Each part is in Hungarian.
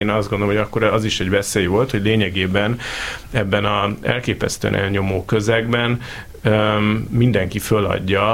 Én azt gondolom, hogy akkor az is egy veszély volt, hogy lényegében ebben az elképesztően elnyomó közegben mindenki föladja,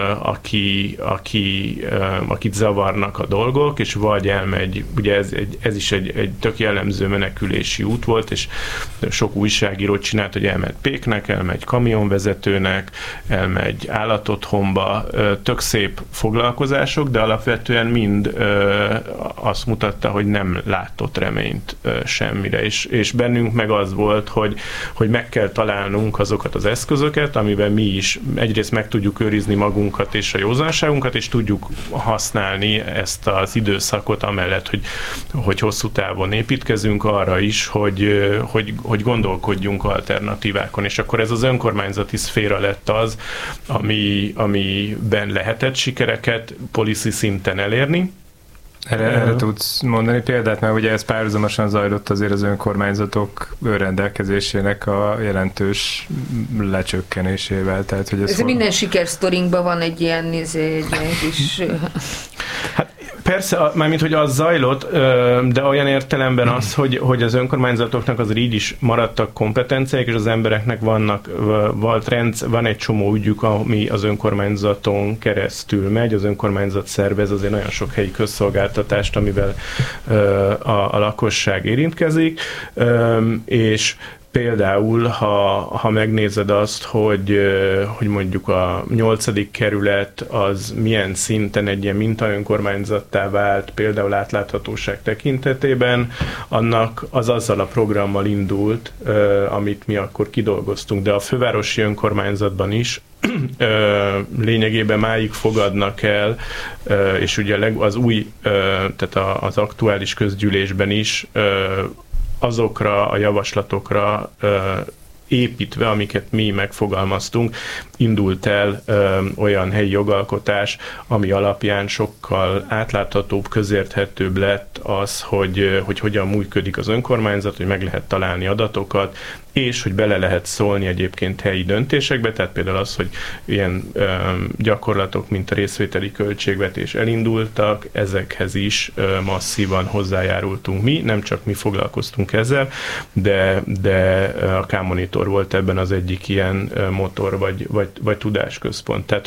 akit zavarnak a dolgok, és vagy elmegy, ugye ez is egy tök jellemző menekülési út volt, és sok újságírót csinált, hogy elmegy péknek, elmegy kamionvezetőnek, elmegy állatotthonba, tök szép foglalkozások, de alapvetően mind azt mutatta, hogy nem látott reményt semmire, és bennünk meg az volt, hogy meg kell találnunk azokat az eszközöket, amiben mi is egyrészt meg tudjuk őrizni magunkat és a józanságunkat, és tudjuk használni ezt az időszakot amellett, hogy hosszú távon építkezünk arra is, hogy gondolkodjunk alternatívákon. És akkor ez az önkormányzati szféra lett az, amiben lehetett sikereket policy szinten elérni. Erre tudsz mondani példát, mert ugye ez párhuzamosan zajlott azért az önkormányzatok önrendelkezésének a jelentős lecsökkenésével. Tehát, hogy ez minden sikersztorinkban van egy ilyen kis... Hát persze, mármint, hogy az zajlott, de olyan értelemben az, hogy az önkormányzatoknak azért így is maradtak kompetenciák, és az embereknek van egy csomó ügyük, ami az önkormányzaton keresztül megy, az önkormányzat szervez azért nagyon sok helyi közszolgáltatást, amivel a lakosság érintkezik, és például, ha megnézed azt, hogy mondjuk a 8. kerület az milyen szinten egy ilyen mintaönkormányzattá vált, például átláthatóság tekintetében, annak az azzal a programmal indult, amit mi akkor kidolgoztunk, de a fővárosi önkormányzatban is lényegében máig fogadnak el, és ugye az új, tehát az aktuális közgyűlésben is azokra a javaslatokra építve, amiket mi megfogalmaztunk, indult el olyan helyi jogalkotás, ami alapján sokkal átláthatóbb, közérthetőbb lett az, hogy hogyan működik az önkormányzat, hogy meg lehet találni adatokat, és hogy bele lehet szólni egyébként helyi döntésekbe, tehát például az, hogy ilyen gyakorlatok, mint a részvételi költségvetés elindultak, ezekhez is masszívan hozzájárultunk mi, nem csak mi foglalkoztunk ezzel, de a K-Monitor volt ebben az egyik ilyen motor vagy tudásközpont. Tehát,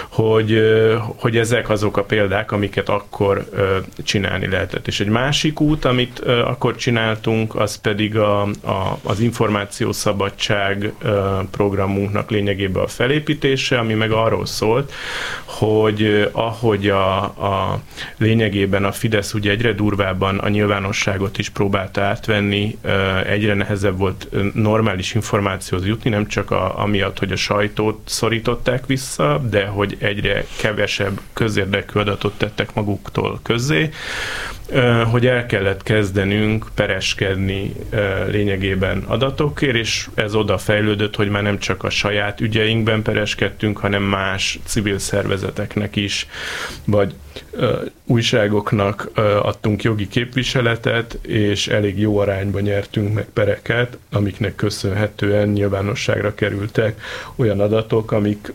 hogy ezek azok a példák, amiket akkor csinálni lehetett. És egy másik út, amit akkor csináltunk, az pedig az információszabadság programunknak lényegében a felépítése, ami meg arról szólt, hogy ahogy lényegében a Fidesz ugye egyre durvábban a nyilvánosságot is próbálta átvenni, egyre nehezebb volt normális információhoz jutni, nem csak amiatt, hogy a sajtót szorították vissza, de hogy egyre kevesebb közérdekű adatot tettek maguktól közzé, hogy el kellett kezdenünk pereskedni lényegében adatokért, és ez oda fejlődött, hogy már nem csak a saját ügyeinkben pereskedtünk, hanem más civil szervezeteknek is, vagy újságoknak adtunk jogi képviseletet, és elég jó arányban nyertünk meg pereket, amiknek köszönhetően nyilvánosságra kerültek olyan adatok,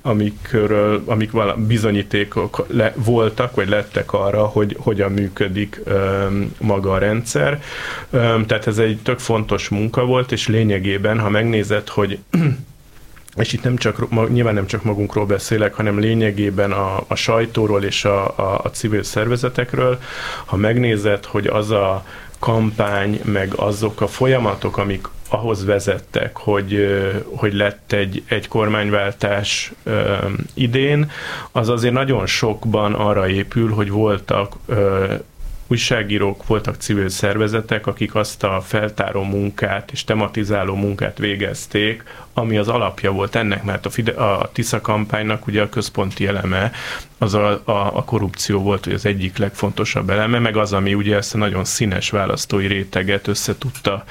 amik bizonyítékok voltak, vagy lettek arra, hogy hogyan működik maga a rendszer. Tehát ez egy tök fontos munka volt, és lényegében, ha megnézed, hogy és itt nyilván nem csak magunkról beszélek, hanem lényegében a sajtóról és a civil szervezetekről, ha megnézed, hogy az a kampány, meg azok a folyamatok, amik ahhoz vezettek, hogy lett egy kormányváltás idén, az azért nagyon sokban arra épül, hogy voltak újságírók, voltak civil szervezetek, akik azt a feltáró munkát és tematizáló munkát végezték, ami az alapja volt ennek, mert a Tisza kampánynak ugye a központi eleme az a korrupció volt, hogy az egyik legfontosabb eleme, meg az, ami ugye ezt a nagyon színes választói réteget össze tudta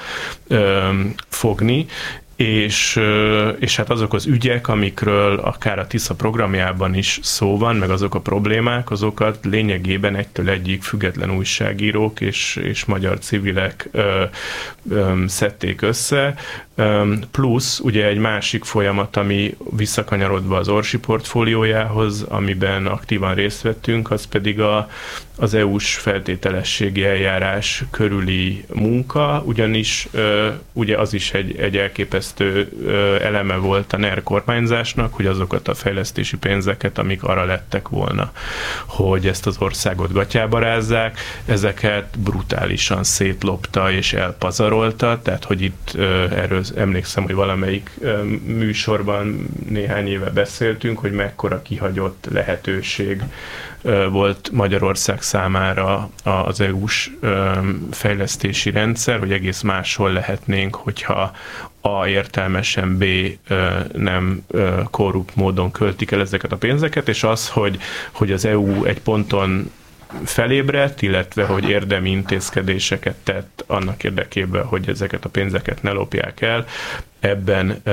fogni, és hát azok az ügyek, amikről akár a Tisza programjában is szó van, meg azok a problémák, azokat lényegében egytől egyig független újságírók és magyar civilek szedték össze, plusz ugye egy másik folyamat, ami visszakanyarodva az Orsi portfóliójához, amiben aktívan részt vettünk, az pedig az EU-s feltételességi eljárás körüli munka, ugyanis ugye az is egy elképesztő eleme volt a NER kormányzásnak, hogy azokat a fejlesztési pénzeket, amik arra lettek volna, hogy ezt az országot gatyába rázzák, ezeket brutálisan szétlopta és elpazarolta, tehát hogy itt erről emlékszem, hogy valamelyik műsorban néhány éve beszéltünk, hogy mekkora kihagyott lehetőség volt Magyarország számára az EU-s fejlesztési rendszer, hogy egész máshol lehetnénk, hogyha A értelmesen, B nem korrupt módon költik el ezeket a pénzeket, és az, hogy az EU egy ponton felébredt, illetve hogy érdemi intézkedéseket tett annak érdekében, hogy ezeket a pénzeket ne lopják el. Ebben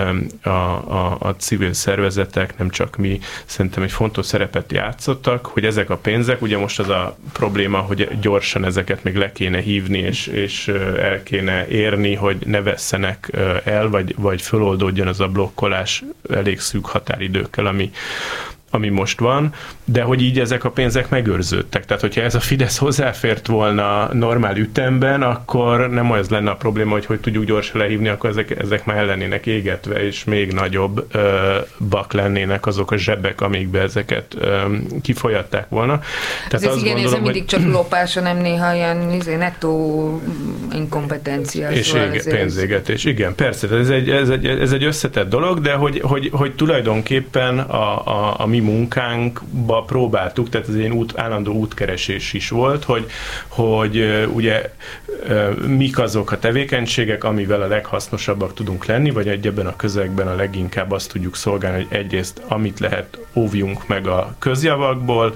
a civil szervezetek, nem csak mi, szerintem egy fontos szerepet játszottak, hogy ezek a pénzek, ugye most az a probléma, hogy gyorsan ezeket még le kéne hívni, és el kéne érni, hogy ne vesszenek el, vagy föloldódjon az a blokkolás elég szűk határidőkkel, ami most van, de hogy így ezek a pénzek megőrződtek. Tehát, hogyha ez a Fidesz hozzáfért volna normál ütemben, akkor nem az lenne a probléma, hogy tudjuk gyorsan lehívni, akkor ezek már el lennének égetve, és még nagyobb bak lennének azok a zsebek, amikbe ezeket kifolyatták volna. Tehát ez igen, ez mindig csak lopás, hanem néha ilyen nettó inkompetencia. És pénzégetés. Igen, persze, ez egy összetett dolog, de hogy tulajdonképpen a mi munkánkba próbáltuk, tehát ez egy állandó útkeresés is volt, hogy ugye mik azok a tevékenységek, amivel a leghasznosabbak tudunk lenni, vagy ebben a közegben a leginkább azt tudjuk szolgálni, hogy egyrészt amit lehet, óvjunk meg a közjavakból,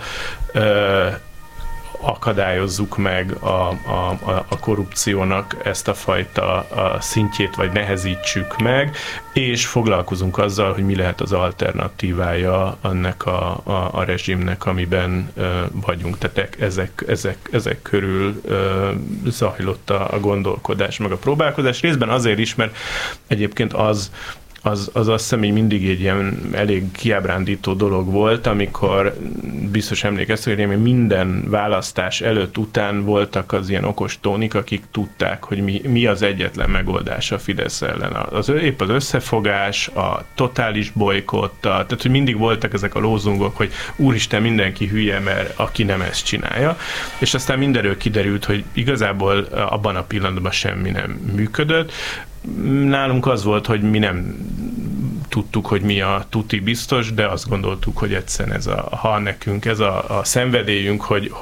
akadályozzuk meg a korrupciónak ezt a fajta szintjét, vagy nehezítsük meg, és foglalkozunk azzal, hogy mi lehet az alternatívája annak a rezsimnek, amiben vagyunk. Tehát ezek körül zajlott a gondolkodás, meg a próbálkozás. Részben azért is, mert egyébként az azt hiszem, hogy mindig egy ilyen elég kiábrándító dolog volt, amikor biztos emlékeztek, hogy minden választás előtt, után voltak az ilyen okos tónik, akik tudták, hogy mi az egyetlen megoldás a Fidesz ellen. Épp az összefogás, a totális bolykott, tehát hogy mindig voltak ezek a lózungok, hogy úristen, mindenki hülye, mert aki nem ezt csinálja, és aztán mindenről kiderült, hogy igazából abban a pillanatban semmi nem működött. Nálunk az volt, hogy mi nem tudtuk, hogy mi a tuti biztos, de azt gondoltuk, hogy egyszerűen ha nekünk ez a szenvedélyünk,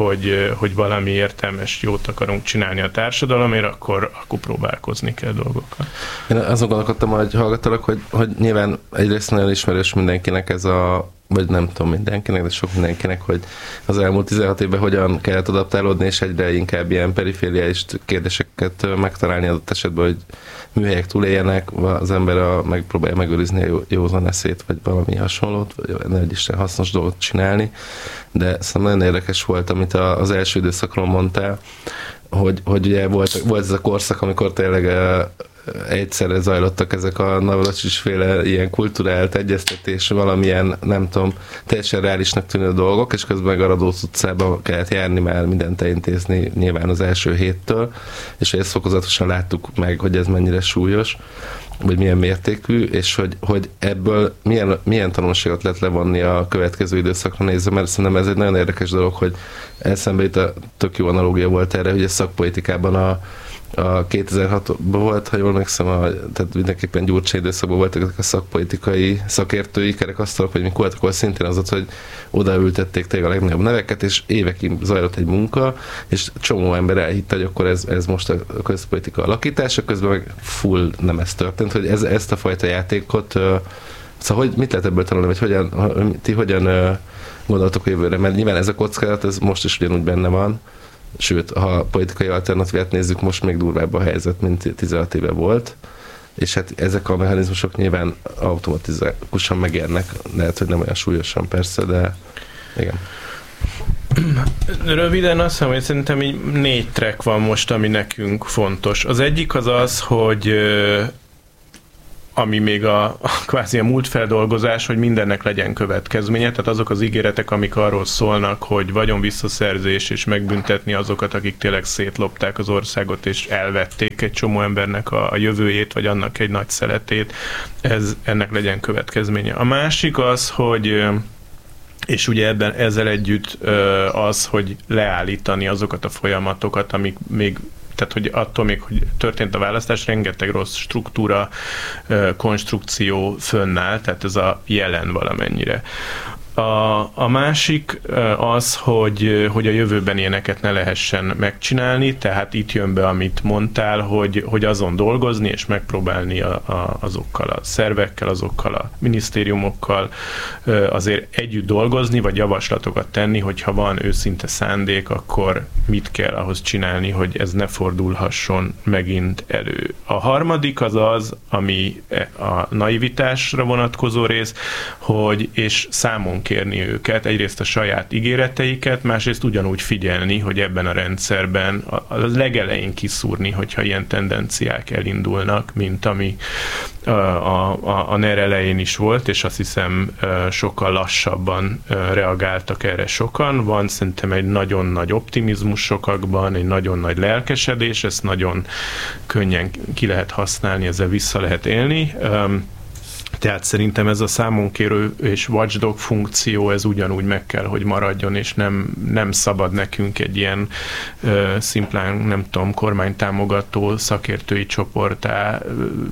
hogy valami értelmes jót akarunk csinálni a társadalomért, akkor próbálkozni kell dolgokkal. Én azon gondolkodtam, hogy hallgattalak, hogy nyilván egyrészt nagyon ismerős mindenkinek ez vagy nem tudom mindenkinek, de sok mindenkinek, hogy az elmúlt 16 évben hogyan kellett adaptálódni, és egyre inkább ilyen perifériális kérdéseket megtalálni adott esetben, hogy műhelyek túléljenek, az ember megpróbálja megőrizni a józan eszét, vagy valami hasonlót, vagy egy Isten hasznos dolgot csinálni. De szerintem nagyon érdekes volt, amit az első időszakról mondtál, hogy ugye volt ez a korszak, amikor tényleg egyszerre zajlottak ezek a Navracsics-féle ilyen kulturált egyeztetés, valamilyen, nem tudom, teljesen reálisnak tűnő dolgok, és közben meg a Radócz utcába kellett járni, már mindent elintézni nyilván az első héttől, és ezt fokozatosan láttuk meg, hogy ez mennyire súlyos, vagy milyen mértékű, és hogy ebből milyen tanulságot lehet levonni a következő időszakra nézve, mert szerintem ez egy nagyon érdekes dolog, hogy eszembe itt a tök jó analógia volt erre, hogy a szakpolitikában a 2006-ban volt, ha jól emlékszem, tehát mindenképpen Gyurcsány időszakban voltak ezek a szakpolitikai szakértői kerekasztalok, vagy mik voltak, ahol szintén az ott, hogy odaültették tényleg a legnagyobb neveket, és évekig zajlott egy munka, és csomó ember elhitte, hogy akkor ez most a közpolitika alakítása, közben meg full nem ez történt, hogy ezt a fajta játékot, szóval mit lehet ebből tanulni, vagy ti hogyan gondoltok a jövőre, mert nyilván ez a kockázat, ez most is ugyanúgy benne van, sőt, ha politikai alternatívát nézzük, most még durvább a helyzet, mint 16 éve volt, és hát ezek a mechanizmusok nyilván automatikusan megérnek, lehet, hogy nem olyan súlyosan persze, de igen. Röviden azt mondom, hogy szerintem így 4 track van most, ami nekünk fontos. Az egyik az, hogy ami még kvázi a múltfeldolgozás, hogy mindennek legyen következménye, tehát azok az ígéretek, amik arról szólnak, hogy vagyonvisszaszerzés és megbüntetni azokat, akik tényleg szétlopták az országot és elvették egy csomó embernek a jövőjét, vagy annak egy nagy szeletét, ennek legyen következménye. A másik az, hogy és ugye ezzel együtt az, hogy leállítani azokat a folyamatokat, amik még, tehát hogy attól még, hogy történt a választás, rengeteg rossz struktúra, konstrukció fönnáll, tehát ez a jelen valamennyire. A másik az, hogy a jövőben ilyeneket ne lehessen megcsinálni, tehát itt jön be, amit mondtál, hogy azon dolgozni, és megpróbálni azokkal a szervekkel, azokkal a minisztériumokkal azért együtt dolgozni, vagy javaslatokat tenni, hogyha van őszinte szándék, akkor mit kell ahhoz csinálni, hogy ez ne fordulhasson megint elő. A harmadik az, ami a naivitásra vonatkozó rész, és számon kérni őket, egyrészt a saját ígéreteiket, másrészt ugyanúgy figyelni, hogy ebben a rendszerben a legelején kiszúrni, hogyha ilyen tendenciák elindulnak, mint ami a NER elején is volt, és azt hiszem sokkal lassabban reagáltak erre sokan. Van szerintem egy nagyon nagy optimizmus sokakban, egy nagyon nagy lelkesedés, ezt nagyon könnyen ki lehet használni, ezzel vissza lehet élni. Tehát szerintem ez a számonkérő és watchdog funkció, ez ugyanúgy meg kell, hogy maradjon, és nem szabad nekünk egy ilyen szimplán, nem tudom, kormánytámogató szakértői csoporttá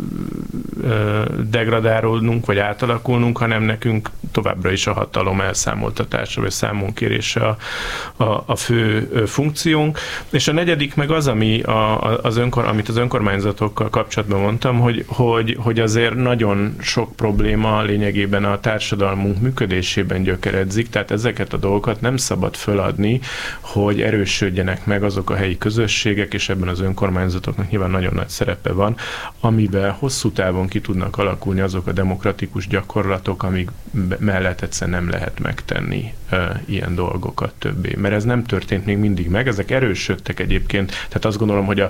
degradálódnunk, vagy átalakulnunk, hanem nekünk továbbra is a hatalom elszámoltatása, vagy számonkérése a fő funkciónk. És a negyedik meg az, amit az önkormányzatokkal kapcsolatban mondtam, hogy azért nagyon sok probléma lényegében a társadalmunk működésében gyökeredzik, tehát ezeket a dolgokat nem szabad föladni, hogy erősödjenek meg azok a helyi közösségek, és ebben az önkormányzatoknak nyilván nagyon nagy szerepe van, amiben hosszú távon ki tudnak alakulni azok a demokratikus gyakorlatok, amik mellett egyszerűen nem lehet megtenni ilyen dolgokat többé. Mert ez nem történt még mindig meg, ezek erősödtek egyébként, tehát azt gondolom, hogy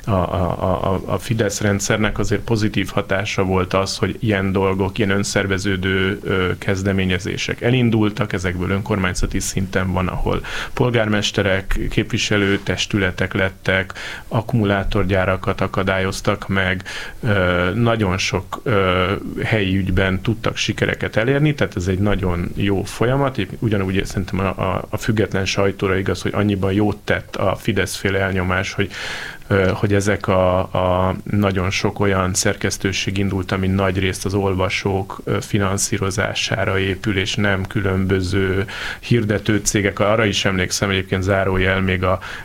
a Fidesz rendszernek azért pozitív hatása volt az, hogy ilyen dolgok, ilyen önszerveződő kezdeményezések elindultak, ezekből önkormányzati szinten van, ahol polgármesterek, képviselőtestületek lettek, akkumulátorgyárakat akadályoztak meg, nagyon sok helyi ügyben tudtak sikereket elérni, tehát ez egy nagyon jó folyamat. Ugyanúgy szerintem a független sajtóra igaz, hogy annyiban jót tett a Fidesz-féle elnyomás, hogy ezek a nagyon sok olyan szerkesztőség indult, ami nagy részt az olvasók finanszírozására épül, és nem különböző hirdető cégek. Arra is emlékszem egyébként, zárójel, még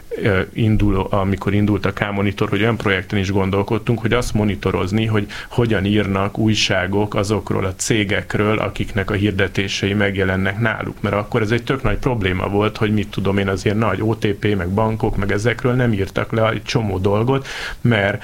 amikor indult a K-monitor, hogy olyan projekten is gondolkodtunk, hogy azt monitorozni, hogy hogyan írnak újságok azokról a cégekről, akiknek a hirdetései megjelennek náluk. Mert akkor ez egy tök nagy probléma volt, hogy mit tudom én, azért nagy OTP, meg bankok, meg ezekről nem írtak le egy csomó dolgot, mert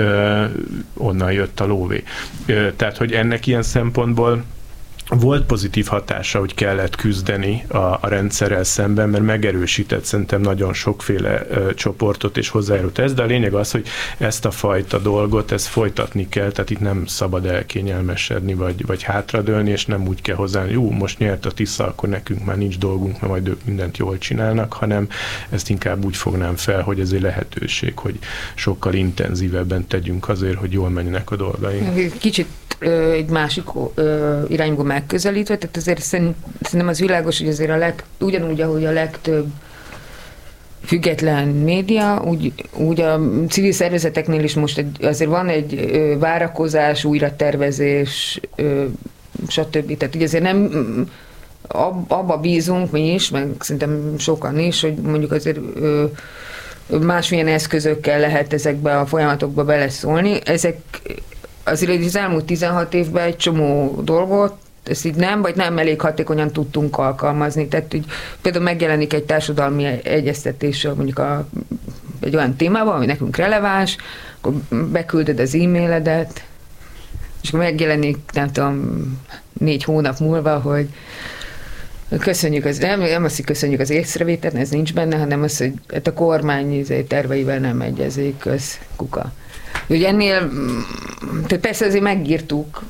onnan jött a lóvé. Tehát, hogy ennek ilyen szempontból volt pozitív hatása, hogy kellett küzdeni a rendszerrel szemben, mert megerősített szerintem nagyon sokféle csoportot és hozzájárult ez, de a lényeg az, hogy ezt a fajta dolgot, ezt folytatni kell, tehát itt nem szabad elkényelmesedni, vagy hátradőlni, és nem úgy kell hozzáállni, hogy most nyert a Tisza, akkor nekünk már nincs dolgunk, mert majd ők mindent jól csinálnak, hanem ezt inkább úgy fognám fel, hogy ez egy lehetőség, hogy sokkal intenzívebben tegyünk azért, hogy jól menjenek a dolgaink. Kicsit egy másik irányba megközelítve, tehát azért szerintem az világos, hogy azért ugyanúgy, ahogy a legtöbb független média, úgy a civil szervezeteknél is most azért van egy várakozás, újratervezés, stb. Tehát ugye azért nem abba bízunk mi is, meg szerintem sokan is, hogy mondjuk azért másmilyen eszközökkel lehet ezekbe a folyamatokba beleszólni. Ezek azért az elmúlt 16 évben egy csomó dolgot, ezt így nem elég hatékonyan tudtunk alkalmazni. Tehát így, például megjelenik egy társadalmi egyeztetésről mondjuk egy olyan témában, ami nekünk releváns, akkor beküldöd az e-mailedet, és akkor megjelenik, nem tudom, 4 hónap múlva, hogy köszönjük nem azt, hogy köszönjük az észrevételt, ez nincs benne, hanem az, hogy a kormány terveivel nem egyezik, kuka. Hogy ennél, tehát persze azért megírtuk,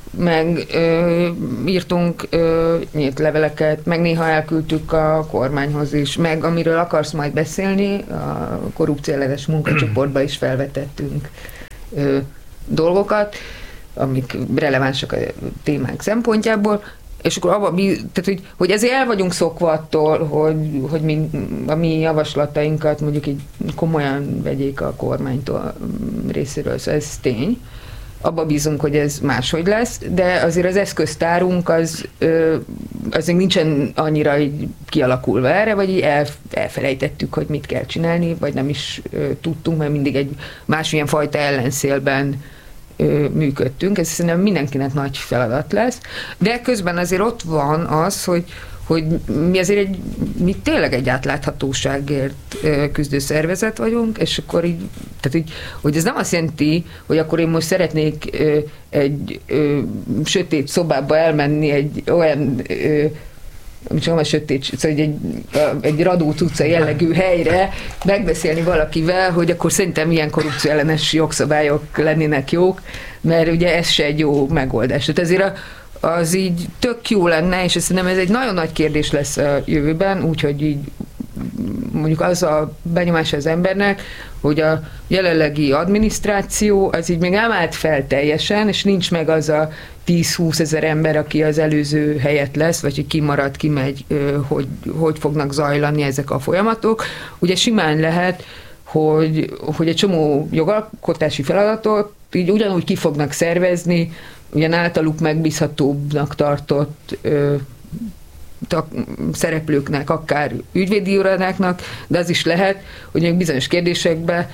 írtunk nyílt leveleket, meg néha elküldtük a kormányhoz is, meg amiről akarsz majd beszélni, a korrupcióellenes munkacsoportba is felvetettünk dolgokat, amik relevánsak a témánk szempontjából, és akkor tehát, hogy ezért el vagyunk szokva attól, hogy a mi javaslatainkat mondjuk így komolyan vegyék a kormánytól részéről, szóval ez tény. Abba bízunk, hogy ez máshogy lesz, de azért az eszköztárunk az még nincsen annyira így kialakulva erre, vagy így elfelejtettük, hogy mit kell csinálni, vagy nem is tudtunk, mert mindig egy másmilyen fajta ellenszélben működtünk. Ez szerintem mindenkinek nagy feladat lesz, de közben azért ott van az, hogy mi azért mi tényleg egy átláthatóságért küzdő szervezet vagyunk, és akkor így, tehát így, hogy ez nem azt jelenti, hogy akkor én most szeretnék egy sötét szobába elmenni egy olyan csak a sötét, szóval egy Radó utca jellegű helyre megbeszélni valakivel, hogy akkor szerintem ilyen korrupcióellenes jogszabályok lennének jók, mert ugye ez se egy jó megoldás. Tehát ezért az így tök jó lenne, és szerintem ez egy nagyon nagy kérdés lesz a jövőben, úgyhogy így mondjuk az a benyomás az embernek, hogy a jelenlegi adminisztráció az így még nem állt fel teljesen, és nincs meg az a 10-20 ezer ember, aki az előző helyett lesz, vagy hogy kimarad, kimegy, hogy fognak zajlani ezek a folyamatok. Ugye simán lehet, hogy egy csomó jogalkotási feladatot így ugyanúgy ki fognak szervezni, ugyan általuk megbízhatóbbnak tartott szereplőknek, akár ügyvédi irodáknak, de az is lehet, hogy bizonyos kérdésekben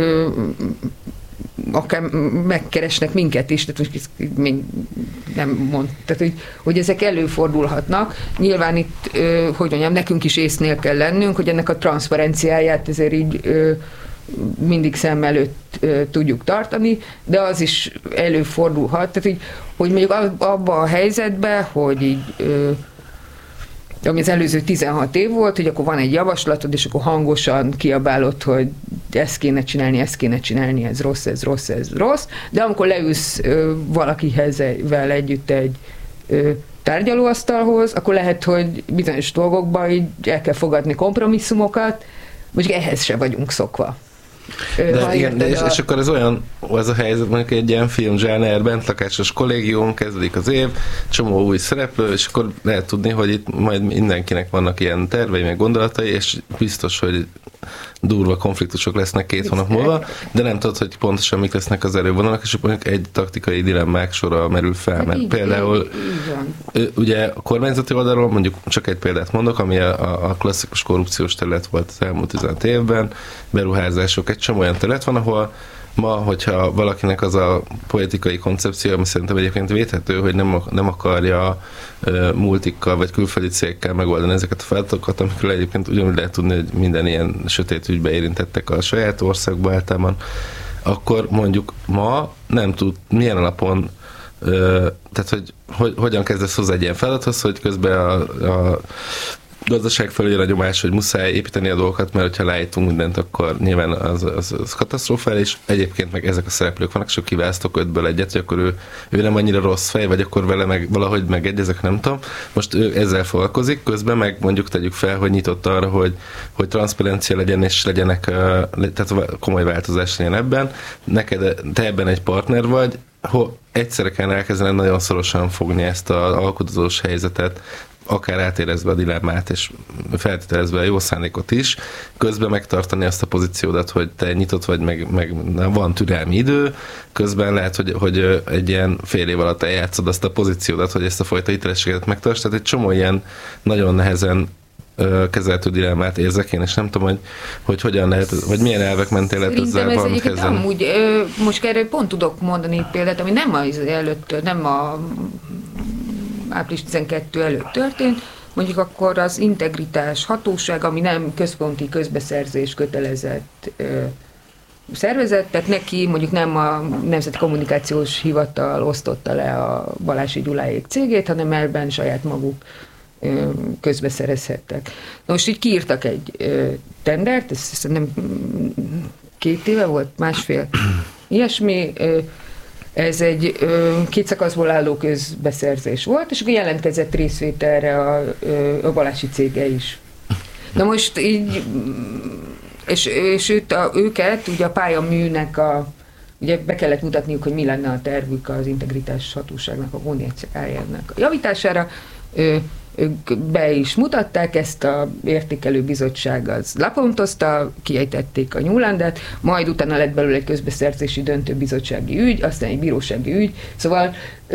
akár megkeresnek minket is, tehát még nem mond, tehát hogy ezek előfordulhatnak. Nyilván itt, hogy mondjam, nekünk is észnél kell lennünk, hogy ennek a transzparenciáját ezért így mindig szem előtt tudjuk tartani, de az is előfordulhat, tehát hogy mondjuk abban a helyzetben, hogy így ami az előző 16 év volt, hogy akkor van egy javaslatod, és akkor hangosan kiabálod, hogy ezt kéne csinálni, ez rossz, de amikor leülsz valakivel együtt egy tárgyalóasztalhoz, akkor lehet, hogy bizonyos dolgokban így el kell fogadni kompromisszumokat, mondjuk ehhez se vagyunk szokva. De igen, és akkor ez olyan, az a helyzet, mondjuk egy ilyen filmzsáner, bentlakásos kollégium, kezdődik az év, csomó új szereplő, és akkor lehet tudni, hogy itt majd mindenkinek vannak ilyen tervei, meg gondolatai, és biztos, hogy durva konfliktusok lesznek 2 hónap múlva, de nem tudod, hogy pontosan mik lesznek az erővonalak, és mondjuk egy taktikai dilemmák sora merül fel, mert például ugye a kormányzati oldalról, mondjuk csak egy példát mondok, ami a klasszikus korrupciós terület volt az elmúlt 15 évben, beruházások, egy csomó olyan terület van, ahol ma, hogyha valakinek az a politikai koncepció, ami szerintem egyébként védhető, hogy nem akarja multikkal vagy külföldi cégekkel megoldani ezeket a feladatokat, amikről egyébként ugyanúgy lehet tudni, hogy minden ilyen sötét ügybe érintettek a saját országban általában, akkor mondjuk ma nem tud milyen alapon, tehát hogy hogyan kezdesz hozzá egy ilyen feladathoz, hogy közben a gazdaság felé a nyomás, hogy muszáj építeni a dolgokat, mert ha leállítunk mindent, akkor nyilván az katasztrofális. Egyébként meg ezek a szereplők vannak, és akkor kiválasztok 5-ből egyet, hogy akkor ő nem annyira rossz fej, vagy akkor vele valahogy megegyezek, nem tudom. Most ő ezzel foglalkozik, közben meg mondjuk tegyük fel, hogy nyitott arra, hogy transzparencia legyen, és legyenek, tehát komoly változás legyen ebben. Te ebben egy partner vagy, egyszerre kell elkezdened nagyon szorosan fogni ezt az alkudozós helyzetet, akár átérezve a dilemmát, és feltételezve a jó szándékot is, közben megtartani azt a pozíciódat, hogy te nyitott vagy, meg van türelmi idő, közben lehet, hogy egy ilyen fél év alatt eljátszod azt a pozíciódat, hogy ezt a fajta hitelességet megtartsd, tehát egy csomó ilyen nagyon nehezen kezelhető dilemmát érzek én, és nem tudom, hogy hogyan lehet, vagy milyen elvek mentén lehet ezzel valamit kezdeni. Amúgy, most erről pont tudok mondani példát, ami nem az előtt, nem a április 12 előtt történt, mondjuk akkor az integritás hatóság, ami nem központi közbeszerzés kötelezett szervezet, tehát neki mondjuk nem a Nemzeti Kommunikációs Hivatal osztotta le a Balási Gyuláék cégét, hanem elben saját maguk közbeszerezhettek. Na most így kiírtak egy tendert, ez szerintem 2 éve volt, 1,5, ilyesmi. Ez egy két szakaszból álló közbeszerzés volt, és akkor jelentkezett részvételre a vallási cége is. Na most így, és őket, ugye a pályaműnek ugye be kellett mutatniuk, hogy mi lenne a tervük az integritás hatóságnak, a konjekciájának a javítására. Ők be is mutatták, ezt a értékelő bizottság az lepontozta, kiejtették a Newlandet, majd utána lett belőle egy közbeszerzési döntőbizottsági ügy, aztán egy bírósági ügy, szóval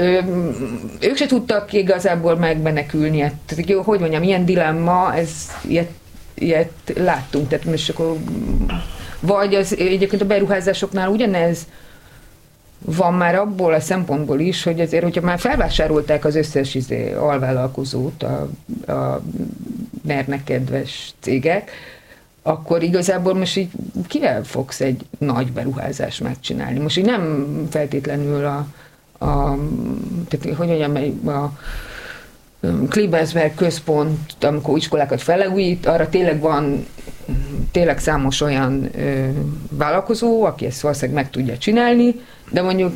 ők se tudtak igazából megmenekülni, tehát, hogy mondjam, ilyen dilemma, ilyet láttunk, tehát most akkor vagy egyébként a beruházásoknál ugyanez van már abból a szempontból is, hogy azért, hogyha már felvásárolták az összes alvállalkozót, a NER-nek kedves cégek, akkor igazából most így kivel fogsz egy nagy beruházást megcsinálni? Most így nem feltétlenül tehát, hogy mondjam, a Klebersberg központ, amikor iskolákat felújít, arra tényleg számos olyan vállalkozó, aki ezt valószínűleg meg tudja csinálni, de mondjuk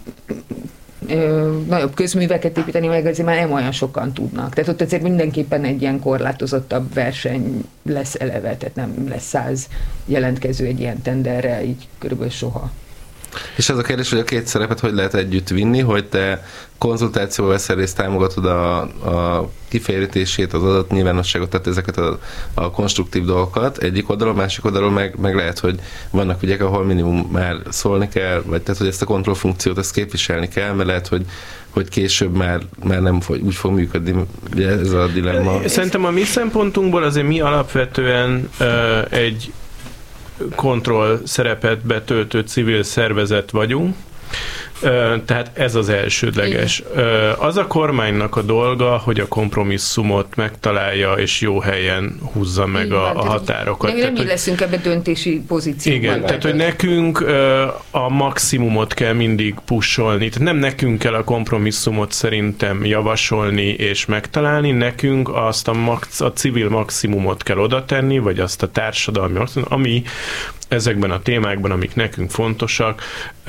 nagyobb közműveket építeni meg azért már nem olyan sokan tudnak. Tehát ott azért mindenképpen egy ilyen korlátozottabb verseny lesz eleve, tehát nem lesz 100 jelentkező egy ilyen tenderre, így körülbelül soha. És ez a kérdés, hogy a két szerepet hogy lehet együtt vinni, hogy te konzultációval veszel részt, támogatod a kifejlesztését, az adat nyilvánosságot, tehát ezeket a konstruktív dolgokat egyik oldalon, másik oldalon meg lehet, hogy vannak ügyek, ahol minimum már szólni kell, vagy tehát, hogy ezt a kontrollfunkciót ezt képviselni kell, mert lehet, hogy később már nem úgy fog működni, ugye ez a dilemma. Szerintem a mi szempontunkból azért mi alapvetően egy kontroll szerepet betöltő civil szervezet vagyunk, tehát ez az elsődleges. Az a kormánynak a dolga, hogy a kompromisszumot megtalálja, és jó helyen húzza meg a határokat. De mi leszünk ebbe döntési pozícióban. Igen, tehát hogy nekünk a maximumot kell mindig pusolni. Tehát nem nekünk kell a kompromisszumot szerintem javasolni és megtalálni, nekünk azt a civil maximumot kell oda tenni, vagy azt a társadalmi maximumot, ami ezekben a témákban, amik nekünk fontosak,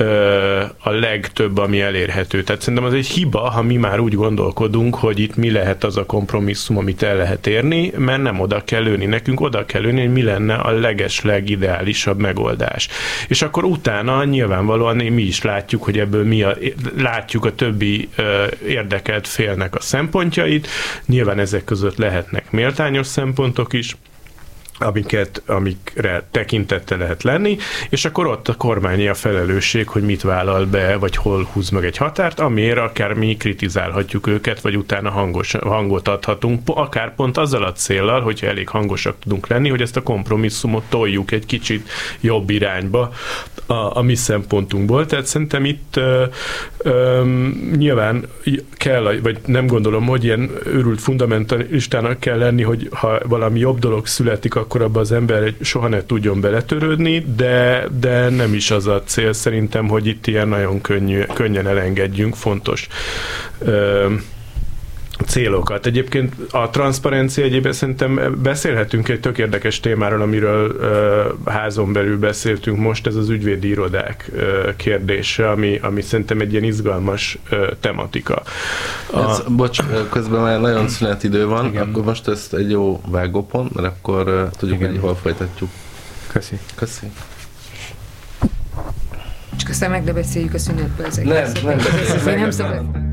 a legtöbb, ami elérhető. Tehát szerintem az egy hiba, ha mi már úgy gondolkodunk, hogy itt mi lehet az a kompromisszum, amit el lehet érni, mert nem oda kell lőni. Nekünk oda kell lőni, hogy mi lenne a legideálisabb megoldás. És akkor utána nyilvánvalóan mi is látjuk, hogy ebből látjuk a többi érdekelt félnek a szempontjait. Nyilván ezek között lehetnek méltányos szempontok is, amikre tekintettel lehet lenni, és akkor ott a kormányi a felelősség, hogy mit vállal be, vagy hol húz meg egy határt, amiért akár mi kritizálhatjuk őket, vagy utána hangot adhatunk, akár pont azzal a céllal, hogyha elég hangosak tudunk lenni, hogy ezt a kompromisszumot toljuk egy kicsit jobb irányba a mi szempontunkból. Tehát szerintem itt nyilván kell, vagy nem gondolom, hogy ilyen őrült fundamentalistának kell lenni, hogy ha valami jobb dolog születik, akkor abban az ember soha ne tudjon beletörődni, de nem is az a cél szerintem, hogy itt ilyen nagyon könnyen elengedjünk fontos célokat. Egyébként a transzparencia egyébként szerintem beszélhetünk egy tök érdekes témáról, amiről házon belül beszéltünk most, ez az ügyvédi irodák kérdése, ami szerintem egy ilyen izgalmas tematika. Bocs, közben már nagyon szünetidő van, igen. Akkor most ezt egy jó vágópont, mert akkor tudjuk, igen, hogy hol folytatjuk. Köszi. Csak aztán meg beszéljük a szünetbe ezeket. Nem beszéljük. Nem szabad.